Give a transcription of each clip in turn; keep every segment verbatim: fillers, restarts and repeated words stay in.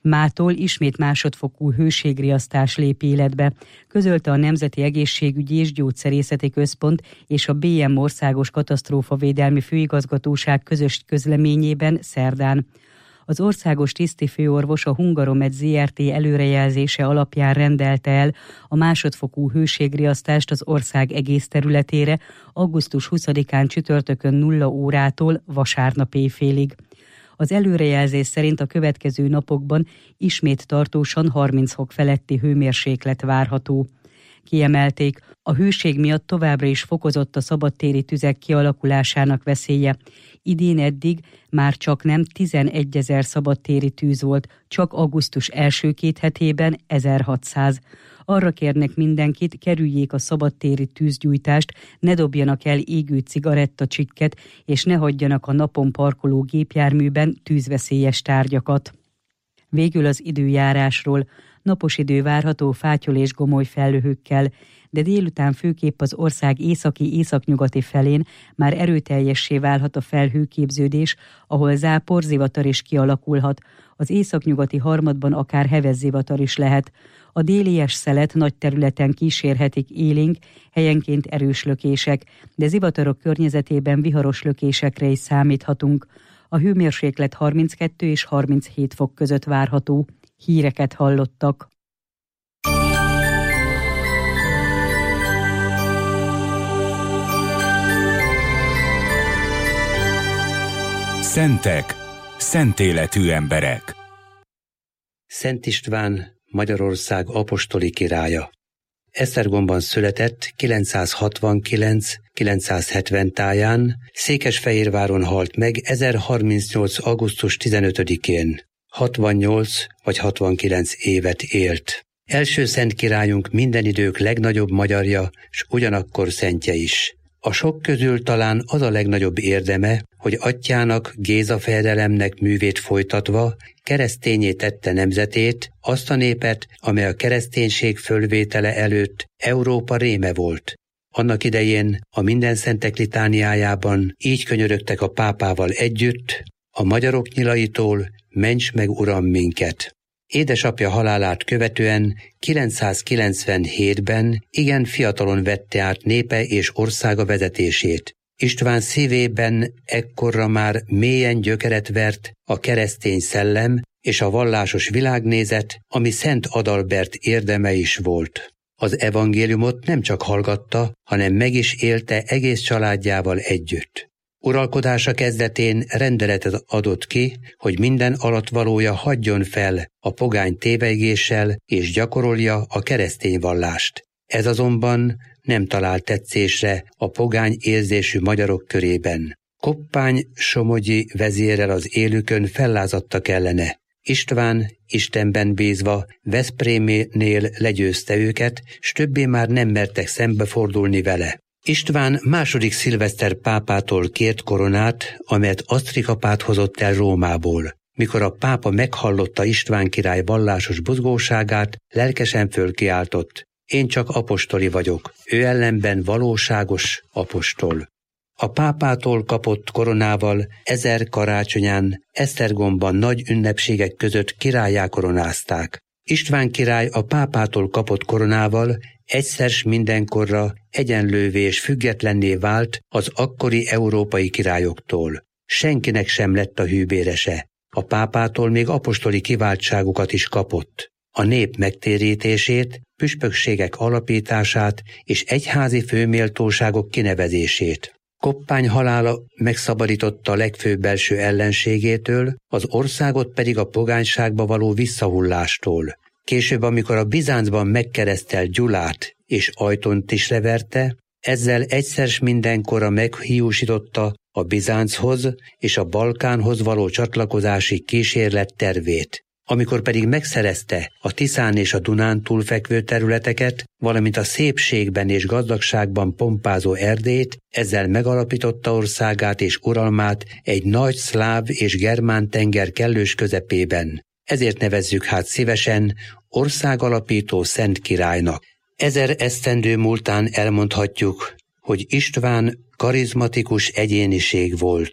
Mától ismét másodfokú hőségriasztás lép életbe, közölte a Nemzeti Egészségügyi és Gyógyszerészeti Központ és a bé em Országos Katasztrófavédelmi Főigazgatóság közös közleményében szerdán. Az országos tisztifőorvos a Hungaromed zé er té előrejelzése alapján rendelte el a másodfokú hőségriasztást az ország egész területére augusztus huszadikán csütörtökön nulla órától vasárnap éjfélig. Az előrejelzés szerint a következő napokban ismét tartósan harminc fok feletti hőmérséklet várható. Kiemelték, a hőség miatt továbbra is fokozott a szabadtéri tüzek kialakulásának veszélye. Idén eddig már csak nem tizenegyezer szabadtéri tűz volt, csak augusztus első két hetében ezerhatszáz. Arra kérnek mindenkit, kerüljék a szabadtéri tűzgyújtást, ne dobjanak el égő cigarettacsikket, és ne hagyjanak a napon parkoló gépjárműben tűzveszélyes tárgyakat. Végül az időjárásról. Napos idő várható fátyol és gomoly felhőkkel, de délután főképp az ország északi-északnyugati felén már erőteljessé válhat a felhőképződés, ahol zápor, zivatar is kialakulhat. Az északnyugati harmadban akár heves zivatar is lehet. A délies szelet nagy területen kísérhetik élénk, helyenként erős lökések, de zivatarok környezetében viharos lökésekre is számíthatunk. A hőmérséklet harminckettő és harminchét fok között várható. Híreket hallottak. Szentek, szent életű emberek. Szent István, Magyarország apostoli királya. Esztergomban született kilencszázhatvankilenc-kilencszázhetven táján, Székesfehérváron halt meg ezerharmincnyolc. augusztus tizenötödikén. hatvannyolc vagy hatvankilenc évet élt. Első szent királyunk minden idők legnagyobb magyarja, s ugyanakkor szentje is. A sok közül talán az a legnagyobb érdeme, hogy atyjának, Géza fejedelemnek művét folytatva kereszténnyé tette nemzetét, azt a népet, amely a kereszténység fölvétele előtt Európa réme volt. Annak idején a Mindenszentek litániájában így könyörögtek a pápával együtt: a magyarok nyilaitól ments meg, Uram, minket. Édesapja halálát követően kilencszázkilencvenhétben igen fiatalon vette át népe és országa vezetését. István szívében ekkorra már mélyen gyökeret vert a keresztény szellem és a vallásos világnézet, ami Szent Adalbert érdeme is volt. Az evangéliumot nem csak hallgatta, hanem meg is élte egész családjával együtt. Uralkodása kezdetén rendeletet adott ki, hogy minden alattvalója hagyjon fel a pogány tévegéssel és gyakorolja a keresztény vallást. Ez azonban nem talált tetszésre a pogány érzésű magyarok körében. Koppány-Somogyi vezérrel az élükön fellázadtak ellene. István Istenben bízva Veszprémnél legyőzte őket, s többé már nem mertek szembefordulni vele. István második Szilveszter pápától kért koronát, amelyet Asztrikapát hozott el Rómából. Mikor a pápa meghallotta István király vallásos buzgóságát, lelkesen fölkiáltott: én csak apostoli vagyok, ő ellenben valóságos apostol. A pápától kapott koronával ezer karácsonyán Esztergomban nagy ünnepségek között királlyá koronázták. István király a pápától kapott koronával egyszer s mindenkorra egyenlővé és függetlenné vált az akkori európai királyoktól. Senkinek sem lett a hűbérese. A pápától még apostoli kiváltságokat is kapott. A nép megtérítését, püspökségek alapítását és egyházi főméltóságok kinevezését. Koppány halála megszabadította a legfőbb belső ellenségétől, az országot pedig a pogányságba való visszahullástól. Később, amikor a Bizáncban megkeresztelt Gyulát és Ajtont is leverte, ezzel egyszer s mindenkorra meghiúsította a Bizánchoz és a Balkánhoz való csatlakozási kísérlet tervét. Amikor pedig megszerezte a Tiszán és a Dunán túlfekvő területeket, valamint a szépségben és gazdagságban pompázó Erdélyt, ezzel megalapította országát és uralmát egy nagy szláv és germán tenger kellős közepében. Ezért nevezzük hát szívesen országalapító szent királynak. Ezer esztendő múltán elmondhatjuk, hogy István karizmatikus egyéniség volt.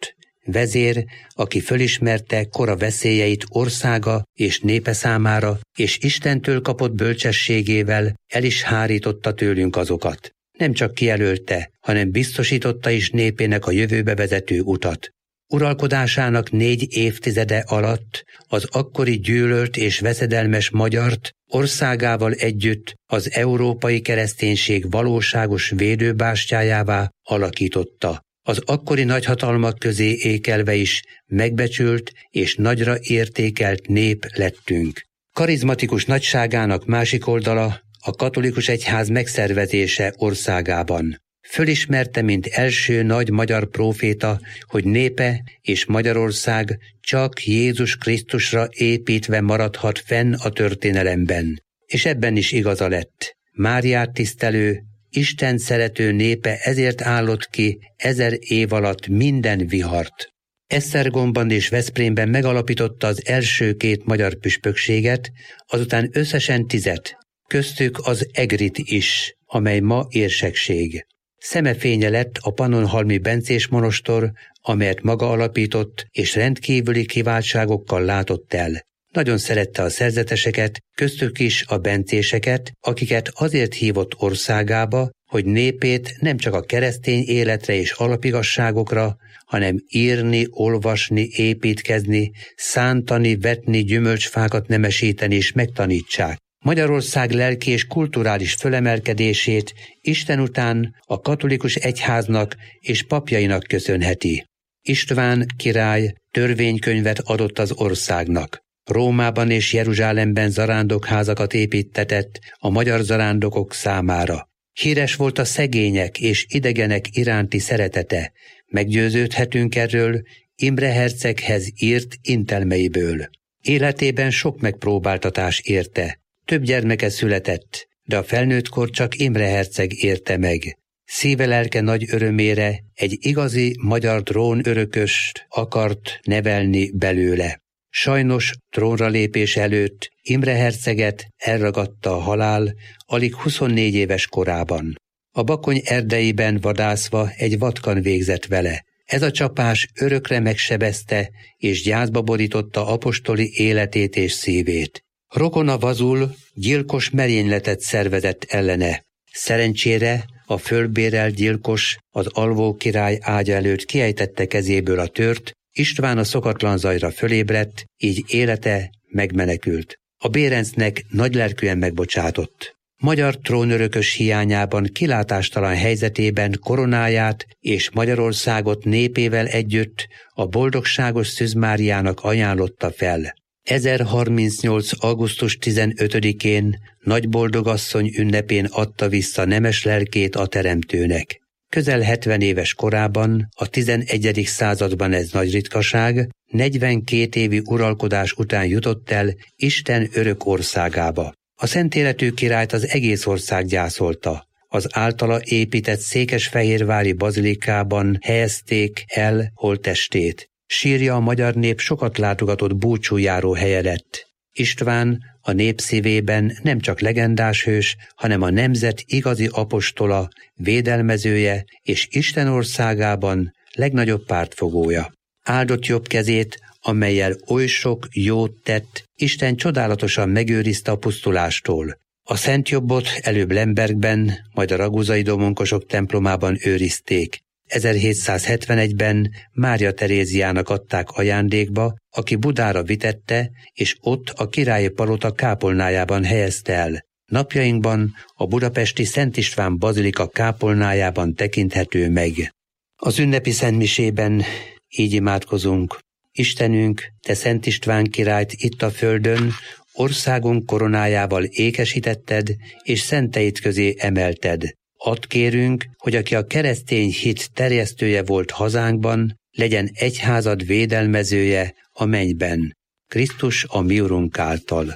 vezér, aki fölismerte kora veszélyeit országa és népe számára, és Istentől kapott bölcsességével el is hárította tőlünk azokat. Nem csak kijelölte, hanem biztosította is népének a jövőbe vezető utat. Uralkodásának négy évtizede alatt az akkori gyűlölt és veszedelmes magyart országával együtt az európai kereszténység valóságos védőbástyájává alakította. Az akkori nagyhatalmak közé ékelve is megbecsült és nagyra értékelt nép lettünk. Karizmatikus nagyságának másik oldala a katolikus egyház megszervezése országában. Fölismerte, mint első nagy magyar próféta, hogy népe és Magyarország csak Jézus Krisztusra építve maradhat fenn a történelemben. És ebben is igaza lett. Máriát tisztelő, Isten szerető népe ezért állott ki ezer év alatt minden vihart. Esztergomban és Veszprémben megalapította az első két magyar püspökséget, azután összesen tizet, köztük az Egrit is, amely ma érsekség. Szemefénye lett a Pannonhalmi bencés monostor, amelyet maga alapított, és rendkívüli kiváltságokkal látott el. Nagyon szerette a szerzeteseket, köztük is a bencéseket, akiket azért hívott országába, hogy népét nem csak a keresztény életre és alapigasságokra, hanem írni, olvasni, építkezni, szántani, vetni, gyümölcsfákat nemesíteni és megtanítsák. Magyarország lelki és kulturális fölemelkedését Isten után a katolikus egyháznak és papjainak köszönheti. István király törvénykönyvet adott az országnak. Rómában és Jeruzsálemben zarándokházakat építtetett a magyar zarándokok számára. Híres volt a szegények és idegenek iránti szeretete. Meggyőződhetünk erről Imre herceghez írt intelmeiből. Életében sok megpróbáltatás érte. Több gyermeke született, de a felnőttkor csak Imre herceg érte meg. Szíve lelke nagy örömére egy igazi magyar trónörököst akart nevelni belőle. Sajnos trónra lépés előtt Imre herceget elragadta a halál alig huszonnégy éves korában. A Bakony erdeiben vadászva egy vatkan végzett vele. Ez a csapás örökre megsebezte és gyászba borította apostoli életét és szívét. Rokona Vazul gyilkos merényletet szervezett ellene. Szerencsére a fölbérelt gyilkos az alvó király ágya előtt kiejtette kezéből a tört, István a szokatlan zajra fölébredt, így élete megmenekült. A Bérencnek nagylelkűen megbocsátott. Magyar trónörökös hiányában kilátástalan helyzetében koronáját és Magyarországot népével együtt a boldogságos Szűz Máriának ajánlotta fel. ezerharmincnyolc. augusztus tizenötödikén Nagyboldogasszony ünnepén adta vissza nemes lelkét a Teremtőnek. Közel hetven éves korában, a tizenegyedik században ez nagy ritkaság, negyvenkét évi uralkodás után jutott el Isten örök országába. A szentéletű királyt az egész ország gyászolta. Az általa épített székesfehérvári bazilikában helyezték el holttestét. Sírja a magyar nép sokat látogatott búcsújáró helye lett. István a nép szívében nem csak legendás hős, hanem a nemzet igazi apostola, védelmezője és Isten országában legnagyobb pártfogója. Áldott jobb kezét, amellyel oly sok jót tett, Isten csodálatosan megőrizte a pusztulástól. A szent jobbot előbb Lembergben, majd a raguzai domonkosok templomában őrizték. ezerhétszázhetvenegyben Mária Teréziának adták ajándékba, aki Budára vitette, és ott a királyi palota kápolnájában helyezte el. Napjainkban a budapesti Szent István bazilika kápolnájában tekinthető meg. Az ünnepi szentmisében így imádkozunk. Istenünk, te Szent István királyt itt a földön, országunk koronájával ékesítetted, és szenteit közé emelted. Add kérünk, hogy aki a keresztény hit terjesztője volt hazánkban, legyen egyházad védelmezője a mennyben. Krisztus a mi Urunk által.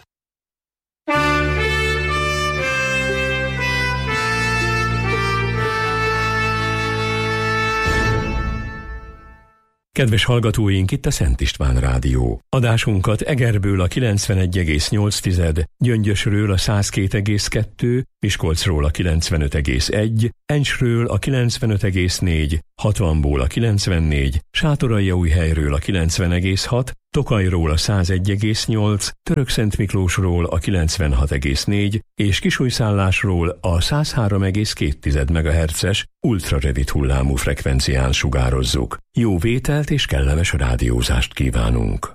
Kedves hallgatóink, itt a Szent István Rádió. Adásunkat Egerből a kilencvenegy egész nyolc, Gyöngyösről a száz két egész kettő, Miskolcról a kilencvenöt egész egy, Encsről a kilencvenöt egész négy, hatvanból a kilencvennégy, Sátoraljaújhelyről a kilencven egész hat, Tokajról a százegy egész nyolc, Törökszentmiklósról a kilencvenhat egész négy és Kisújszállásról a száz három egész két megahertzes ultrarövid hullámú frekvencián sugározzuk. Jó vételt és kellemes rádiózást kívánunk!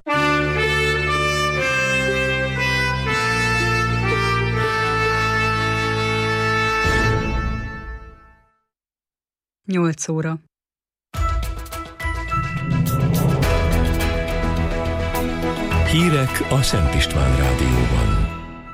nyolc óra. Hírek a Szent István Rádióban.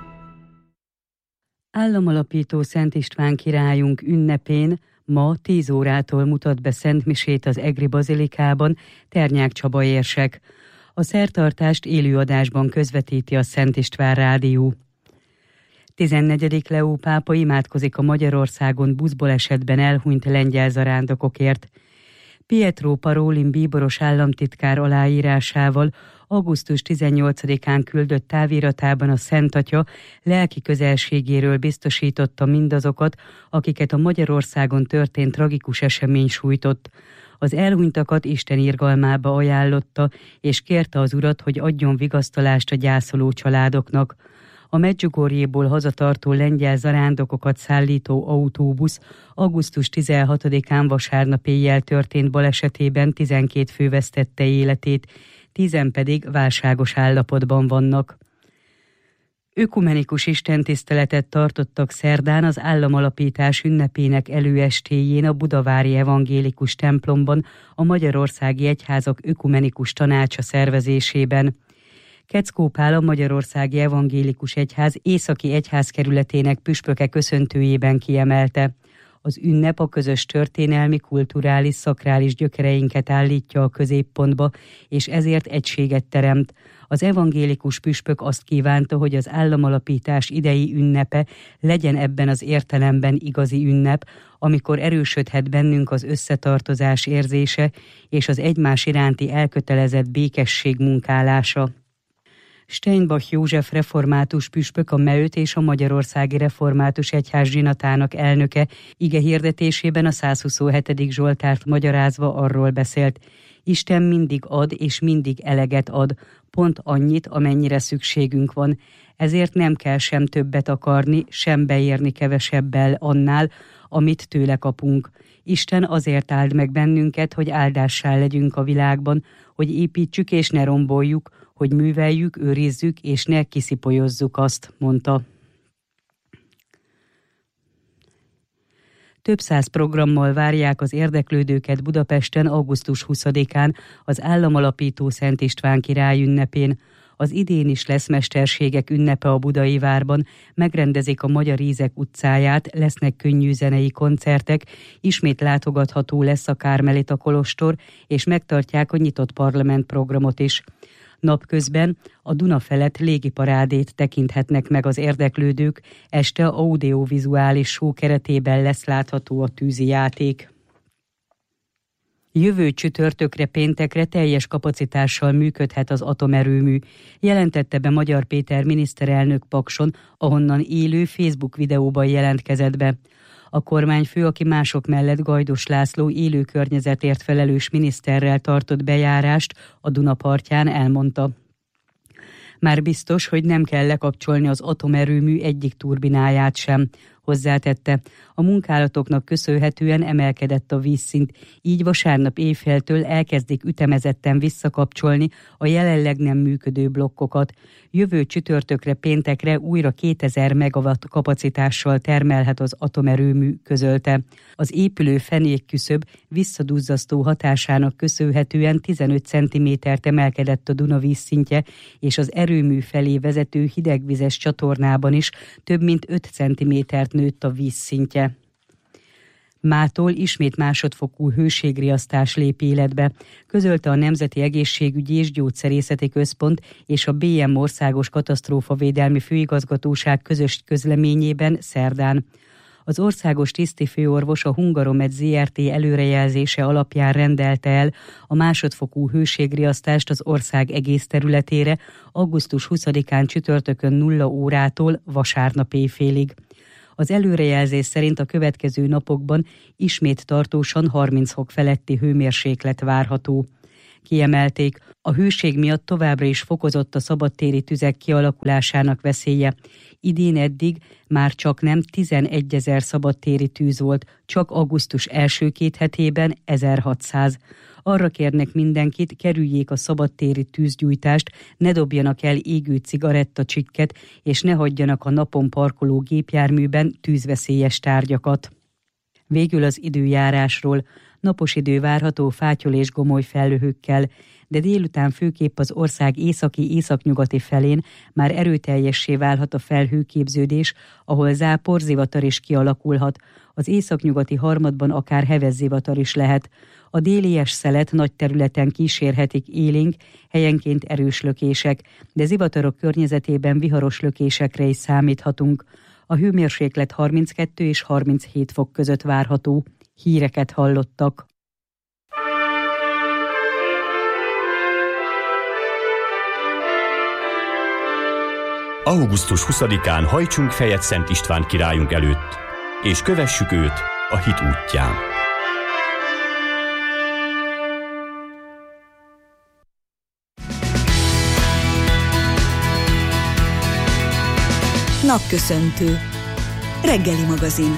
Államalapító Szent István királyunk ünnepén ma tíz órától mutat be szentmisét az Egri Bazilikában Ternyák Csaba érsek. A szertartást élőadásban közvetíti a Szent István Rádió. tizennegyedik Leó pápa imádkozik a Magyarországon buszbalesetben elhunyt lengyel zarándokokért. Pietro Parolin bíboros államtitkár aláírásával augusztus tizennyolcadikán küldött táviratában a Szent Atya lelki közelségéről biztosította mindazokat, akiket a Magyarországon történt tragikus esemény sújtott. Az elhunytakat Isten irgalmába ajánlotta, és kérte az Urat, hogy adjon vigasztalást a gyászoló családoknak. A Medjugorjéból hazatartó lengyel zarándokokat szállító autóbusz augusztus tizenhatodikán vasárnap éjjel történt balesetében tizenkét fő vesztette életét, tízen pedig válságos állapotban vannak. Ökumenikus istentiszteletet tartottak szerdán az államalapítás ünnepének előestéjén a budavári evangélikus templomban a Magyarországi Egyházak Ökumenikus Tanácsa szervezésében. Keckó Pál, a Magyarországi Evangélikus Egyház északi egyházkerületének püspöke köszöntőjében kiemelte: az ünnep a közös történelmi, kulturális, szakrális gyökereinket állítja a középpontba, és ezért egységet teremt. Az evangélikus püspök azt kívánta, hogy az államalapítás idei ünnepe legyen ebben az értelemben igazi ünnep, amikor erősödhet bennünk az összetartozás érzése és az egymás iránti elkötelezett békesség munkálása. Steinbach József református püspök, a Meöt és a Magyarországi Református Egyház zsinatának elnöke ige hirdetésében a százhuszonhetedik Zsoltárt magyarázva arról beszélt: Isten mindig ad és mindig eleget ad, pont annyit, amennyire szükségünk van. Ezért nem kell sem többet akarni, sem beérni kevesebbel annál, amit tőle kapunk. Isten azért áld meg bennünket, hogy áldássá legyünk a világban, hogy építsük és ne romboljuk, hogy műveljük, őrizzük és ne kiszipolyozzuk azt, mondta. Több száz programmal várják az érdeklődőket Budapesten augusztus huszadikán az államalapító Szent István király ünnepén. Az idén is lesz mesterségek ünnepe a Budai Várban, megrendezik a Magyar Ízek utcáját, lesznek könnyű zenei koncertek, ismét látogatható lesz a Kármelita kolostor, és megtartják a nyitott parlament programot is. Napközben a Duna felett légiparádét tekinthetnek meg az érdeklődők, este audiovizuális show keretében lesz látható a tűzijáték. Jövő csütörtökre, péntekre teljes kapacitással működhet az atomerőmű, jelentette be Magyar Péter miniszterelnök Pakson, ahonnan élő Facebook videóban jelentkezett be. A kormányfő, aki mások mellett Gajdos László élő környezetért felelős miniszterrel tartott bejárást a Duna partján, elmondta: már biztos, hogy nem kell lekapcsolni az atomerőmű egyik turbináját sem. Hozzátette, a munkálatoknak köszönhetően emelkedett a vízszint, így vasárnap éjféltől elkezdik ütemezetten visszakapcsolni a jelenleg nem működő blokkokat. Jövő csütörtökre, péntekre újra kétezer megawatt kapacitással termelhet az atomerőmű, közölte. Az épülő fenékküszöb visszaduzzasztó hatásának köszönhetően tizenöt centimétert emelkedett a Duna vízszintje, és az erőmű felé vezető hidegvizes csatornában is több mint öt centimétert nőtt a vízszintje. Mától ismét másodfokú hőségriasztás lép életbe, közölte a Nemzeti Egészségügyi és Gyógyszerészeti Központ és a bé em Országos Katasztrófavédelmi Főigazgatóság közös közleményében szerdán. Az országos tisztifőorvos a Hungaromed zé er té előrejelzése alapján rendelte el a másodfokú hőségriasztást az ország egész területére augusztus huszadikán csütörtökön nulla órától vasárnap éjfélig. Az előrejelzés szerint a következő napokban ismét tartósan harminc fok feletti hőmérséklet várható. Kiemelték, a hőség miatt továbbra is fokozott a szabadtéri tüzek kialakulásának veszélye. Idén eddig már csak nem tizenegyezer szabadtéri tűz volt, csak augusztus első két hetében ezerhatszáz. Arra kérnek mindenkit, kerüljék a szabadtéri tűzgyújtást, ne dobjanak el égő cigarettacsikket, és ne hagyjanak a napon parkoló gépjárműben tűzveszélyes tárgyakat. Végül az időjárásról. Napos idő várható fátyol és gomoly felhőkkel, de délután főképp az ország északi-északnyugati felén már erőteljessé válhat a felhőképződés, ahol zápor, zivatar is kialakulhat. Az északnyugati harmadban akár heves zivatar is lehet. A délies szelet nagy területen kísérhetik élénk, helyenként erős lökések, de zivatarok környezetében viharos lökésekre is számíthatunk. A hőmérséklet harminckettő és harminchét fok között várható. Híreket hallottak. augusztus huszadikán hajtsunk fejet Szent István királyunk előtt, és kövessük őt a hit útján. Napköszöntő. Reggeli magazin.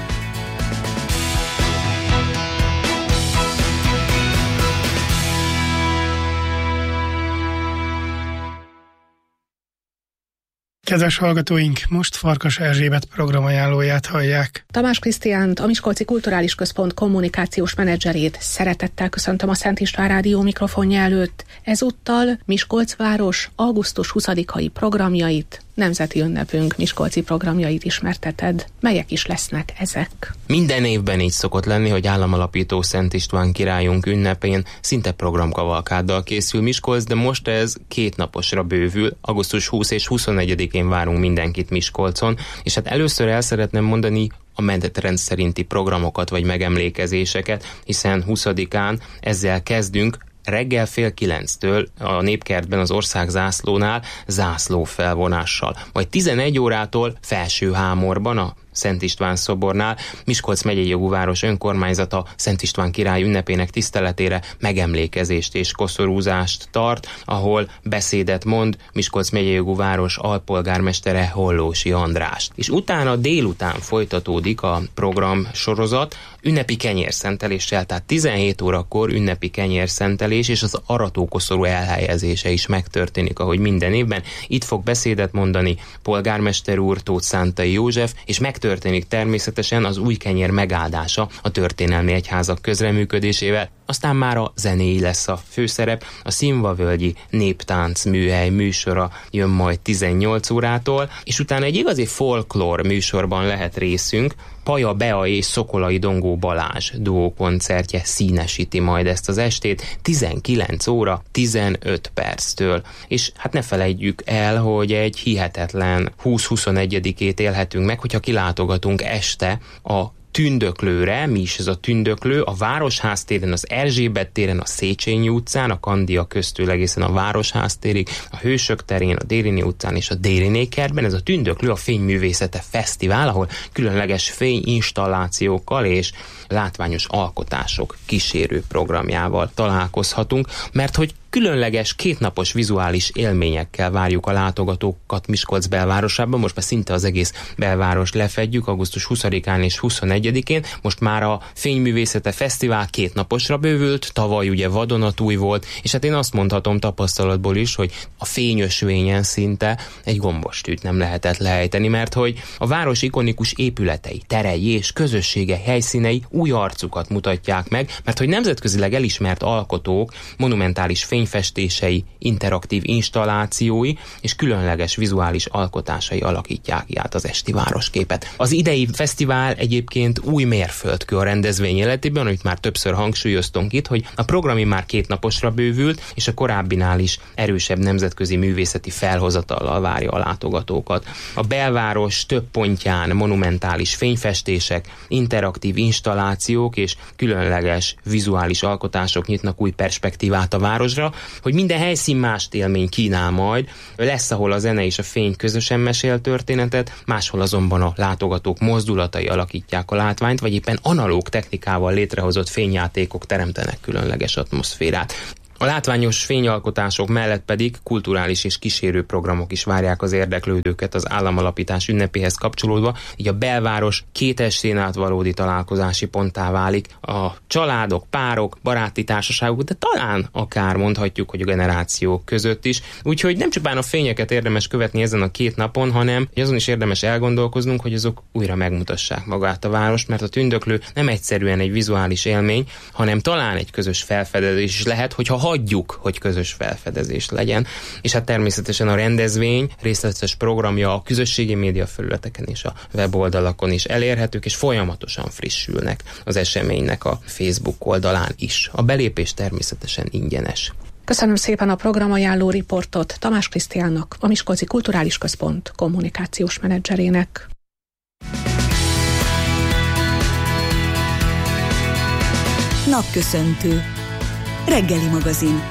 Kedves hallgatóink, most Farkas Erzsébet programajánlóját hallják. Tamás Krisztiánt, a Miskolci Kulturális Központ kommunikációs menedzserét szeretettel köszöntöm a Szent István Rádió mikrofonja előtt. Ezúttal Miskolc város augusztus huszadikai programjait, nemzeti ünnepünk miskolci programjait ismerteted. Melyek is lesznek ezek? Minden évben így szokott lenni, hogy államalapító Szent István királyunk ünnepén szinte programkavalkáddal készül Miskolc, de most ez két naposra bővül. augusztus huszadika és huszonegyedikén várunk mindenkit Miskolcon, és hát először el szeretném mondani a menetrend szerinti programokat vagy megemlékezéseket, hiszen huszadikán ezzel kezdünk, reggel fél kilenctől a Népkertben az országzászlónál zászlófelvonással. Majd tizenegy órától Felsőhámorban a Szent István szobornál Miskolc megyei jogú város önkormányzata Szent István király ünnepének tiszteletére megemlékezést és koszorúzást tart, ahol beszédet mond Miskolc megyei jogú város alpolgármestere Hollósi András. És utána délután folytatódik a program sorozat ünnepi kenyérszenteléssel, tehát tizenhét órakor ünnepi kenyérszentelés és az aratókoszorú elhelyezése is megtörténik, ahogy minden évben. Itt fog beszédet mondani polgármester úr, Tóth Szántai József, és megtörténik természetesen az új kenyér megáldása a történelmi egyházak közreműködésével. Aztán már a zenéi lesz a főszerep, a Színvavölgyi Néptánc műhely műsora jön majd tizennyolc órától, és utána egy igazi folklór műsorban lehet részünk. Paja Bea és Szokolai Dongó Balázs duókoncertje színesíti majd ezt az estét tizenkilenc óra tizenöt perctől. És hát ne felejtjük el, hogy egy hihetetlen húsz-huszonegyedikét élhetünk meg, hogyha kilátogatunk este a Tündöklőre. Mi is ez a Tündöklő? A Városház téren, az Erzsébet téren, a Széchenyi utcán, a Kandia köztől egészen a Városház térig, a Hősök terén, a Dériné utcán és a Dériné kertben. Ez a Tündöklő a Fényművészete Fesztivál, ahol különleges fényinstallációkkal és látványos alkotások kísérő programjával találkozhatunk, mert hogy különleges kétnapos vizuális élményekkel várjuk a látogatókat Miskolc belvárosában. Most már szinte az egész belváros lefedjük augusztus huszadikán és huszonegyedikén. Most már a Fényművészete Fesztivál két naposra bővült, tavaly ugye vadonatúj volt, és hát én azt mondhatom tapasztalatból is, hogy a fényösvényen szinte egy gombostűt nem lehetett lehelyteni, mert hogy a város ikonikus épületei, terei és közössége helyszínei új arcukat mutatják meg, mert hogy nemzetközileg elismert alkotók monumentális fényfestései, interaktív installációi és különleges vizuális alkotásai alakítják át az esti városképet. Az idei fesztivál egyébként új mérföldkő a rendezvény életében, amit már többször hangsúlyoztunk itt, hogy a program már két naposra bővült, és a korábbinál is erősebb nemzetközi művészeti felhozatallal várja a látogatókat. A belváros több pontján monumentális fényfestések, interaktív installációk és különleges vizuális alkotások nyitnak új perspektívát a városra, mondja, hogy minden helyszín mást élmény kínál majd. Lesz, ahol a zene és a fény közösen mesél történetet, máshol azonban a látogatók mozdulatai alakítják a látványt, vagy éppen analóg technikával létrehozott fényjátékok teremtenek különleges atmoszférát. A látványos fényalkotások mellett pedig kulturális és kísérő programok is várják az érdeklődőket az államalapítás ünnepéhez kapcsolódva, így a belváros két estén át valódi találkozási ponttá válik. A családok, párok, baráti társaságok, de talán akár mondhatjuk, hogy a generációk között is. Úgyhogy nem csupán a fényeket érdemes követni ezen a két napon, hanem azon is érdemes elgondolkoznunk, hogy azok újra megmutassák magát a várost, mert a tündöklő nem egyszerűen egy vizuális élmény, hanem talán egy közös felfedezés is lehet, hogyha hagyjuk, hogy közös felfedezés legyen. És hát természetesen a rendezvény részletes programja a közösségi média felületeken és a weboldalakon is elérhetők, és folyamatosan frissülnek az eseménynek a Facebook oldalán is. A belépés természetesen ingyenes. Köszönöm szépen a programajánló riportot Tamás Krisztiánnak, a Miskolci Kulturális Központ kommunikációs menedzserének. Napköszöntő. Reggeli magazin.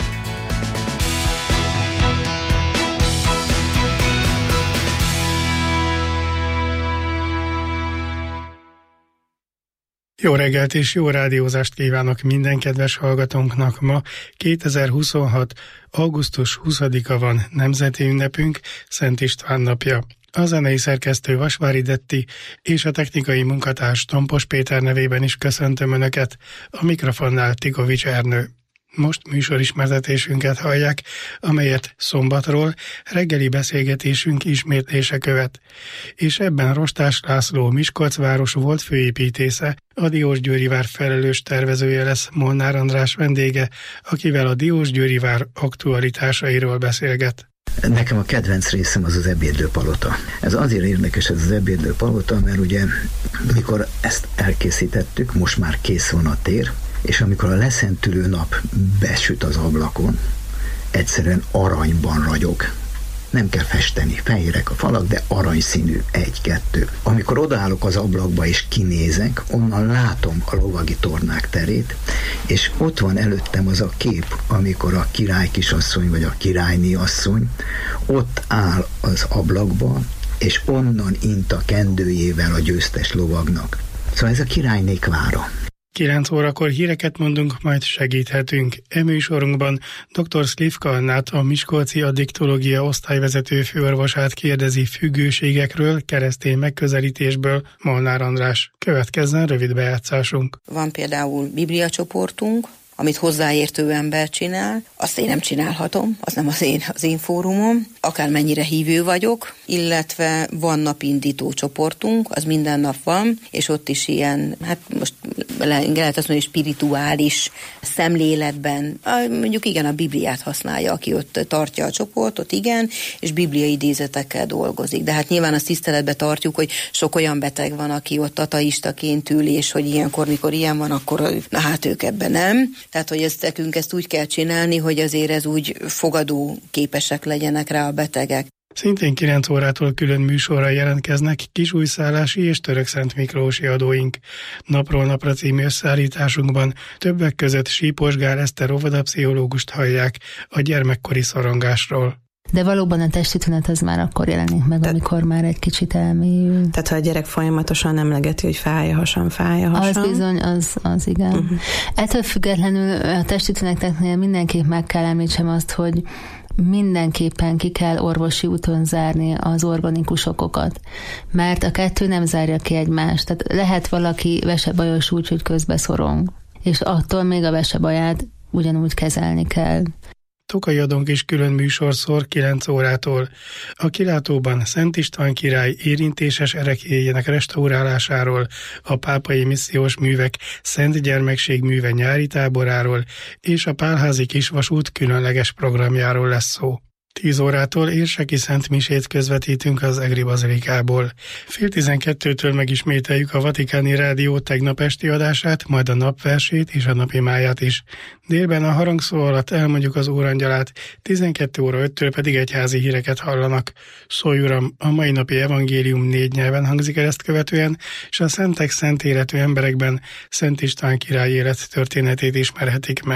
Jó reggelt és jó rádiózást kívánok minden kedves hallgatónknak. Ma kétezer-huszonhat. augusztus huszadika van, nemzeti ünnepünk, Szent István napja. A zenei szerkesztő Vasvári Detti és a technikai munkatárs Tompos Péter nevében is köszöntöm Önöket, a mikrofonnál Tikovics Ernő. Most műsorismertetésünket hallják, amelyet szombatról reggeli beszélgetésünk ismétlése követ. És ebben Rostás László, Miskolcváros volt főépítésze, a Diósgyőri-vár felelős tervezője lesz Molnár András vendége, akivel a Diósgyőri-vár aktualitásairól beszélget. Nekem a kedvenc részem az az ebédlőpalota. Ez azért érdekes, ez az ebédlőpalota, mert ugye mikor ezt elkészítettük, most már kész van a tér, és amikor a leszentülő nap besüt az ablakon, egyszerűen aranyban ragyog. Nem kell festeni, fehérek a falak, de aranyszínű, egy-kettő. Amikor odaállok az ablakba és kinézek, onnan látom a lovagi tornák terét, és ott van előttem az a kép, amikor a király kisasszony vagy a királyné asszony ott áll az ablakba, és onnan int a kendőjével a győztes lovagnak. Szóval ez a királynék vára. kilenc órakor híreket mondunk, majd segíthetünk. E műsorunkban dr. Szlivka Annát, a Miskolci Addiktológia osztályvezető főorvosát kérdezi függőségekről, keresztény megközelítésből Molnár András. Következzen rövid bejátszásunk. Van például bibliacsoportunk, amit hozzáértő ember csinál, azt én nem csinálhatom, az nem az én, az én fórumom, akármennyire hívő vagyok, illetve van napindító csoportunk, az minden nap van, és ott is ilyen, hát most lehet azt mondani, spirituális szemléletben, mondjuk igen, a Bibliát használja, aki ott tartja a csoportot, igen, és bibliai idézetekkel dolgozik. De hát nyilván azt tiszteletbe tartjuk, hogy sok olyan beteg van, aki ott ateistaként ül, és hogy ilyenkor, mikor ilyen van, akkor na hát ők ebben nem. Tehát, hogy ezt, nekünk ezt úgy kell csinálni, hogy azért ez úgy fogadó képesek legyenek rá a betegek. Szintén kilenc órától külön műsorra jelentkeznek kisújszállási és törökszentmiklósi adóink. Napról napra című összeállításunkban többek között Sípos Gál Eszter óvodapszichológust hallják a gyermekkori szorongásról. De valóban a testi tünet az már akkor jelenik meg, Te- amikor már egy kicsit elmélyül. Tehát ha a gyerek folyamatosan emlegeti, hogy fáj a hasam, fáj a hasam. Az bizony, az, az igen. Uh-huh. Ettől függetlenül a testi tüneteknél mindenképp meg kell említsem azt, hogy mindenképpen ki kell orvosi úton zárni az organikus okokat, mert a kettő nem zárja ki egymást. Tehát lehet valaki vesebajos úgy, hogy közbeszorong, és attól még a vesebaját ugyanúgy kezelni kell. Tokai Adónk is külön műsorszor kilenc órától. A kilátóban Szent István király érintéses ereklyéjének restaurálásáról, a pápai missziós művek Szent Gyermekség műve nyári táboráról és a Pálházi Kisvasút különleges programjáról lesz szó. tíz órától érseki szent misét közvetítünk az Egri bazilikából. Fél tizenkettőtől megismételjük a Vatikáni Rádió tegnap esti adását, majd a napversét és a napimáját is. Délben a harangszó alatt elmondjuk az órangyalát, tizenkét óra öttől pedig egyházi híreket hallanak. Szólj Uram, a mai napi evangélium négy nyelven hangzik el ezt követően, és a szentek szent életű emberekben Szent István király élet történetét ismerhetik meg.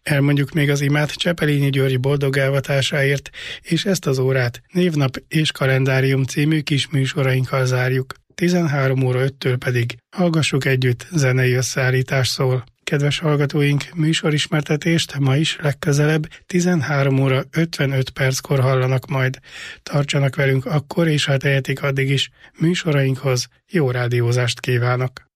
Elmondjuk még az imát Csepelényi György boldog elvatásáért, és ezt az órát Névnap és Kalendárium című kis műsorainkkal zárjuk. tizenhárom óra öttől pedig hallgassuk együtt zenei összeállítás szól. Kedves hallgatóink, műsorismertetést ma is legközelebb tizenhárom óra ötvenöt perckor hallanak majd. Tartsanak velünk akkor, és ha tehetik addig is. Műsorainkhoz jó rádiózást kívánok!